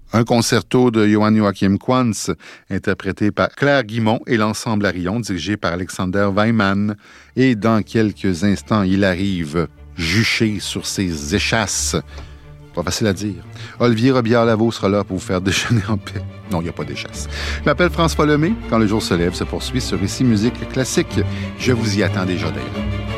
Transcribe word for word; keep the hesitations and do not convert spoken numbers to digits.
Un concerto de Johann Joachim Quantz, interprété par Claire Guimont et l'ensemble Arion, dirigé par Alexander Weimann. Et dans quelques instants, il arrive, juché sur ses échasses. Pas facile à dire. Olivier Robillard-Lavaux sera là pour vous faire déjeuner en paix. Non, il n'y a pas d'échasse. Je m'appelle François Lemay. Quand le jour se lève se poursuit sur Ici Musique Classique. Je vous y attends déjà d'ailleurs.